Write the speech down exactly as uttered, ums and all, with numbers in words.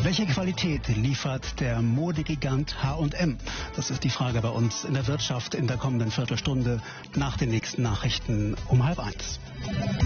Welche Qualität liefert der Modegigant H und M? Das ist die Frage bei uns in der Wirtschaft in der kommenden Viertelstunde nach den nächsten Nachrichten um halb eins.